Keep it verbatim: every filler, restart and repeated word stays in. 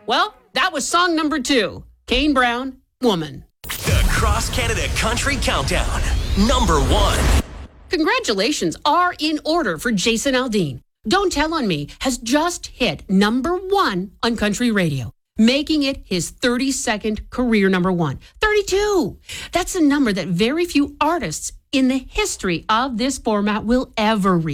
Well, that was song number two. Kane Brown, Woman. The Cross Canada Country Countdown. Number one. Congratulations are in order for Jason Aldean. Don't Tell on Me has just hit number one on country radio, making it his thirty-second career number one. thirty-two. That's a number that very few artists in the history of this format will ever reach.